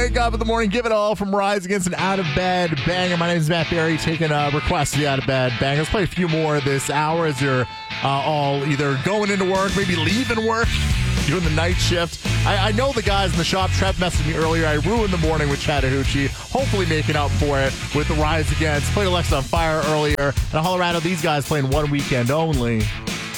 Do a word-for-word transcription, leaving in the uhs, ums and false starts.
Wake up in the morning, give it all from Rise Against an out of bed banger. My name is Matt Berry, taking a request to the out of bed banger. Let's play a few more this hour as you're uh, all either going into work, maybe leaving work, doing the night shift. I, I know the guys in the shop. Trev messaged me earlier. I ruined the morning with Chattahoochee. Hopefully making up for it with the Rise Against. Played Alexa on Fire earlier. In Colorado, these guys playing One Weekend Only.